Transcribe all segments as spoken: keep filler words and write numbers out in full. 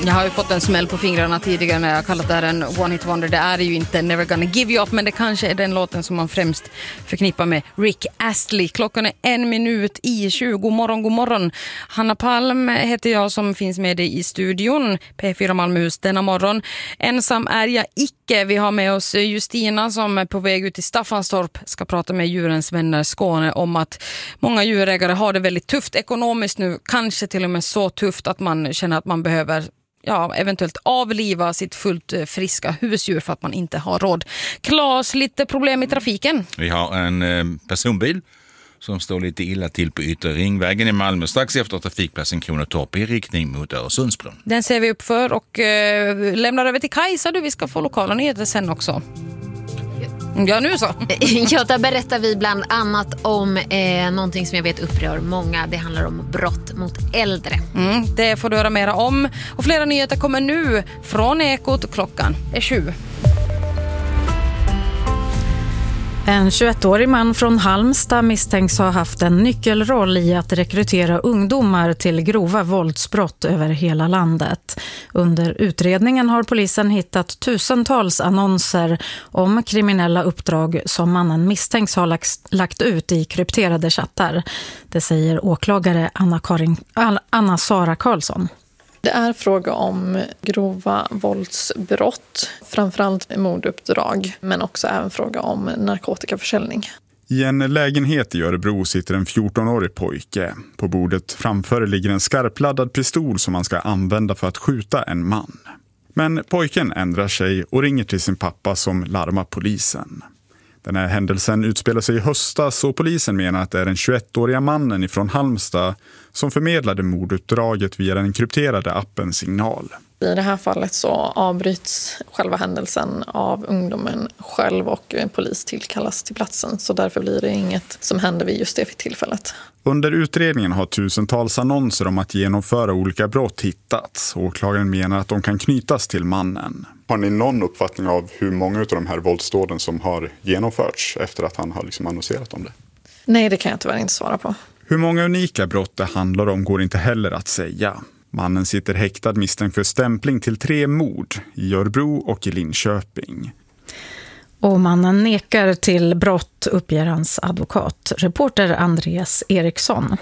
Jag har ju fått en smäll på fingrarna tidigare när jag kallat det här en one hit wonder. Det är ju inte Never Gonna Give You Up, men det kanske är den låten som man främst förknippar med Rick Astley. Klockan är en minut i tjugo. God morgon, god morgon. Hanna Palm heter jag som finns med dig i studion. P fyra Malmöhus denna morgon. Ensam är jag icke. Vi har med oss Justina som är på väg ut till Staffanstorp. Ska prata med Djurens vänner Skåne om att många djurägare har det väldigt tufft ekonomiskt nu. Kanske till och med så tufft att man känner att man behöver ja, eventuellt avliva sitt fullt friska husdjur för att man inte har råd. Klas, lite problem i trafiken? Vi har en eh, personbil som står lite illa till på Yttre Ringvägen i Malmö strax efter trafikplatsen Kronotorp i riktning mot Öresundsbron. Den ser vi upp för och eh, lämnar över till Kajsa. Du, vi ska få lokala nyheter sen också. Ja, nu så. Ja, där berättar vi bland annat om eh, någonting som jag vet upprör många. Det handlar om brott mot äldre. Mm, det får du höra mera om. Och flera nyheter kommer nu från Ekot. Klockan är sju. En tjugoettårig man från Halmstad misstänks ha haft en nyckelroll i att rekrytera ungdomar till grova våldsbrott över hela landet. Under utredningen har polisen hittat tusentals annonser om kriminella uppdrag som mannen misstänks ha lagt ut i krypterade chattar. Det säger åklagare Anna-Karin, Anna-Sara Karlsson. Det är fråga om grova våldsbrott, framförallt morduppdrag, men också även fråga om narkotikaförsäljning. I en lägenhet i Örebro sitter en fjortonårig pojke. På bordet framför ligger en skarpladdad pistol som man ska använda för att skjuta en man. Men pojken ändrar sig och ringer till sin pappa som larmar polisen. Den här händelsen utspelar sig i höstas och polisen menar att det är den tjugoettåriga mannen ifrån Halmstad som förmedlade morduppdraget via den krypterade appen Signal. I det här fallet så avbryts själva händelsen av ungdomen själv och polis tillkallas till platsen. Så därför blir det inget som händer vid just det tillfället. Under utredningen har tusentals annonser om att genomföra olika brott hittats. Åklagaren menar att de kan knytas till mannen. Har ni någon uppfattning av hur många av de här våldsdåden som har genomförts efter att han har liksom annonserat om det? Nej, det kan jag tyvärr inte svara på. Hur många unika brott det handlar om går inte heller att säga. Mannen sitter häktad misstänkt för stämpling till tre mord i Örebro och i Linköping. Och mannen nekar till brott, uppger hans advokat, reporter Andreas Eriksson.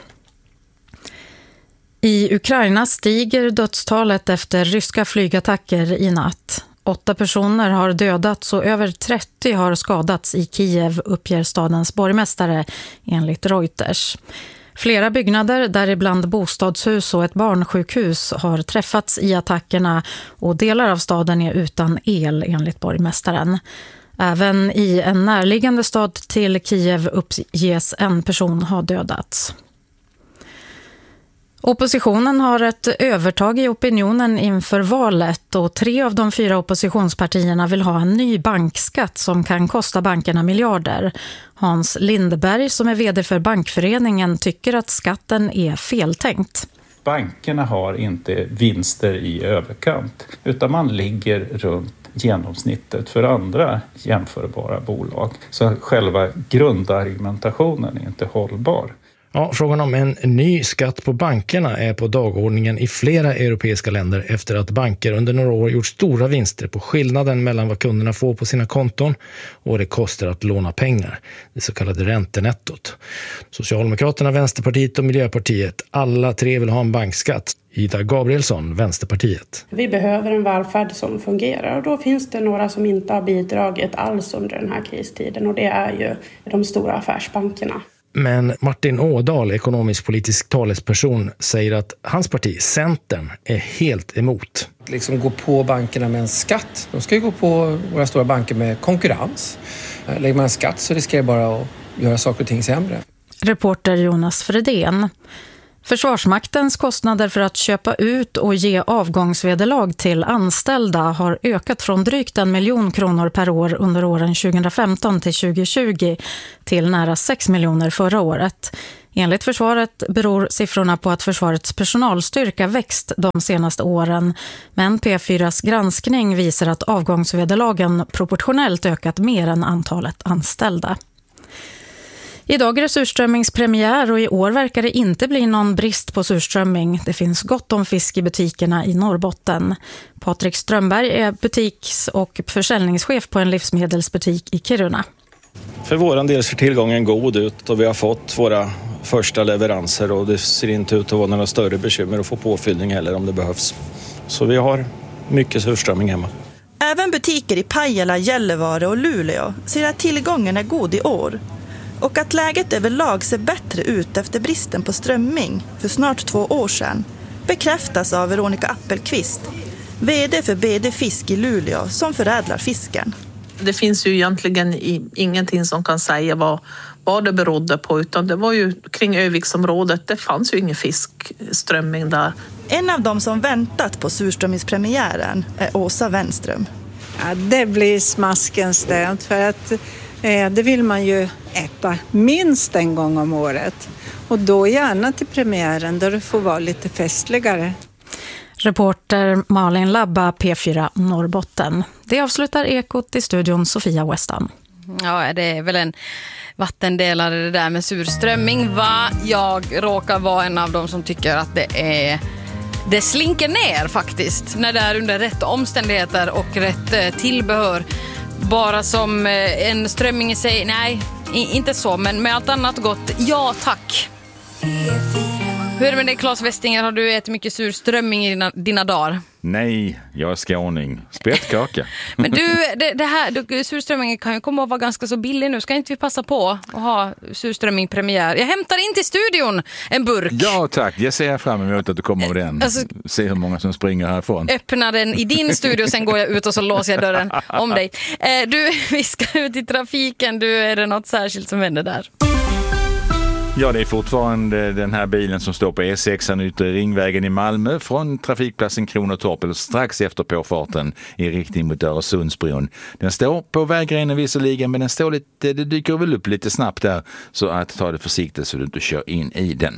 I Ukraina stiger dödstalet efter ryska flygattacker i natt. Åtta personer har dödats och över trettio har skadats i Kiev, uppger stadens borgmästare enligt Reuters. Flera byggnader, däribland bostadshus och ett barnsjukhus, har träffats i attackerna och delar av staden är utan el enligt borgmästaren. Även i en närliggande stad till Kiev uppges en person ha dödats. Oppositionen har ett övertag i opinionen inför valet och tre av de fyra oppositionspartierna vill ha en ny bankskatt som kan kosta bankerna miljarder. Hans Lindberg, som är vd för Bankföreningen, tycker att skatten är feltänkt. Bankerna har inte vinster i överkant utan man ligger runt genomsnittet för andra jämförbara bolag. Så själva grundargumentationen är inte hållbar. Ja, frågan om en ny skatt på bankerna är på dagordningen i flera europeiska länder efter att banker under några år gjort stora vinster på skillnaden mellan vad kunderna får på sina konton och det kostar att låna pengar, det så kallade räntenettot. Socialdemokraterna, Vänsterpartiet och Miljöpartiet, alla tre vill ha en bankskatt. Ida Gabrielsson, Vänsterpartiet. Vi behöver en välfärd som fungerar och då finns det några som inte har bidragit alls under den här kristiden och det är ju de stora affärsbankerna. Men Martin Ådahl, ekonomisk-politisk talesperson, säger att hans parti, Centern, är helt emot. Liksom gå på bankerna med en skatt. De ska ju gå på våra stora banker med konkurrens. Lägger man en skatt så riskerar det bara att göra saker och ting sämre. Reporter Jonas Fredén. Försvarsmaktens kostnader för att köpa ut och ge avgångsvederlag till anställda har ökat från drygt en miljon kronor per år under åren tjugohundrafemton till tjugohundratjugo till nära sex miljoner förra året. Enligt försvaret beror siffrorna på att försvarets personalstyrka växt de senaste åren, men P fyras granskning visar att avgångsvederlagen proportionellt ökat mer än antalet anställda. Idag är det surströmmingspremiär och i år verkar det inte bli någon brist på surströmming. Det finns gott om fisk i butikerna i Norrbotten. Patrik Strömberg är butiks- och försäljningschef på en livsmedelsbutik i Kiruna. För våran del ser tillgången god ut och vi har fått våra första leveranser och det ser inte ut att vara några större bekymmer att få påfyllning heller om det behövs. Så vi har mycket surströmming hemma. Även butiker i Pajala, Gällivare och Luleå ser att tillgången är god i år. Och att läget överlag ser bättre ut efter bristen på strömming för snart två år sedan bekräftas av Veronica Appelqvist, vd för B D Fisk i Luleå som förädlar fisken. Det finns ju egentligen ingenting som kan säga vad, vad det berodde på, utan det var ju kring Öviksområdet, det fanns ju ingen fiskströmming där. En av dem som väntat på surströmmingspremiären är Åsa Wenström. Ja, det blir smaskens stöd för att eh, det vill man ju äta minst en gång om året. Och då gärna till premiären där det får vara lite festligare. Reporter Malin Labba, P fyra Norrbotten. Det avslutar Ekot i studion Sofia Westan. Ja, det är väl en vattendelare det där med surströmming, va? Jag råkar vara en av dem som tycker att det är... Det slinker ner faktiskt när det är under rätt omständigheter och rätt tillbehör. Bara som en strömming i sig, nej, inte så, men med allt annat gott, ja tack. Hur är det med dig, Claes Westinger? Har du ätit mycket surströmming i dina, dina dagar? Nej, jag är skåning. Spettkaka. Men du, det, det här, surströmmingen kan ju komma att vara ganska så billig nu. Ska inte vi passa på att ha surströmmingpremiär? Jag hämtar in till studion en burk. Ja, tack. Jag ser fram emot att du kommer med den. Alltså, se hur många som springer härifrån. Öppna den i din studio, sen går jag ut och så låser jag dörren om dig. Eh, du, vi ska ut i trafiken. Du, är det något särskilt som händer där? Ja, det är fortfarande den här bilen som står på E sex ute i Ringvägen i Malmö från trafikplatsen Kronotorp eller strax efter påfarten i riktning mot Öresundsbron. Den står på vägrenen visserligen, men den står lite, det dyker väl upp lite snabbt där, så att ta det försiktigt så du inte kör in i den.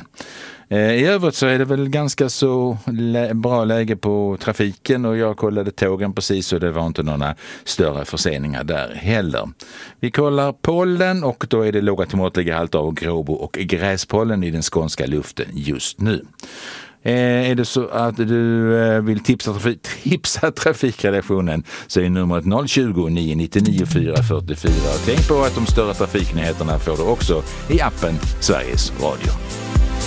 I övrigt så är det väl ganska så lä- bra läge på trafiken och jag kollade tågen precis och det var inte några större förseningar där heller. Vi kollar pollen och då är det låga till måttliga halter av gråbo och gräspollen i den skånska luften just nu. Eh, är det så att du eh, vill tipsa, trafik, tipsa trafikredaktionen så är numret noll tjugo, nio nittionio, fyra fyrtiofyra. Och tänk på att de större trafiknyheterna får du också i appen Sveriges Radio.